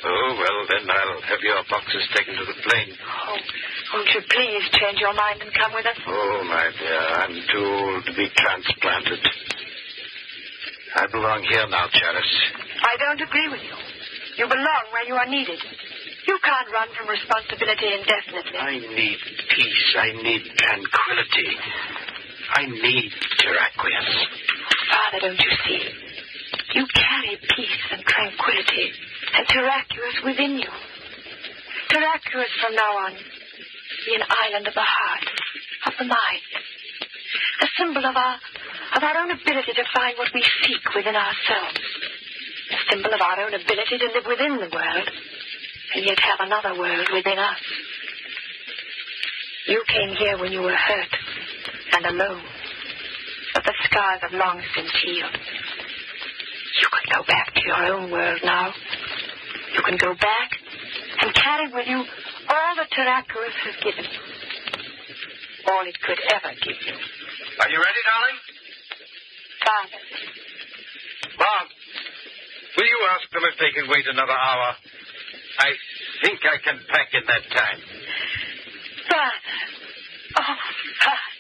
Oh, well, then I'll have your boxes taken to the plane. Oh, won't you please change your mind and come with us? Oh, my dear, I'm too old to be transplanted. I belong here now, Chalice. I don't agree with you. You belong where you are needed. You can't run from responsibility indefinitely. I need peace. I need tranquility. I need Terraqueous. Father, don't you see? You carry peace and tranquility and Terraqueous within you. Terraqueous from now on be an island of the heart, of the mind. A symbol of our own ability to find what we seek within ourselves. A symbol of our own ability to live within the world and yet have another world within us. You came here when you were hurt and alone, but the scars have long since healed. You can go back to your own world now. You can go back and carry with you all that Terraqueous has given you. All it could ever give you. Are you ready, darling? Father. Bob, will you ask them if they can wait another hour? I think I can pack in that time. Father. Oh, Father.